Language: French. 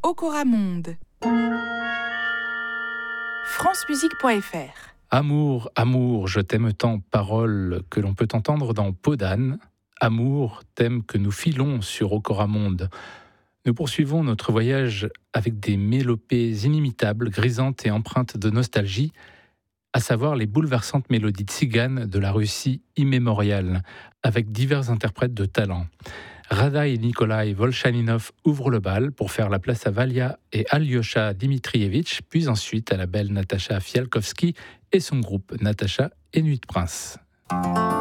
Okoramonde. francemusique.fr. Amour, amour, je t'aime tant, parole que l'on peut entendre dans Peau d'âne. Amour, thème que nous filons sur Okoramonde. Nous poursuivons notre voyage avec des mélopées inimitables, grisantes et empreintes de nostalgie, à savoir les bouleversantes mélodies tziganes de la Russie immémoriale, avec divers interprètes de talent. Rada et Nikolai Volchaninov ouvrent le bal pour faire la place à Valia et Alyosha Dmitrievitch, puis ensuite à la belle Natacha Fialkovsky et son groupe Natacha et Nuit de Prince.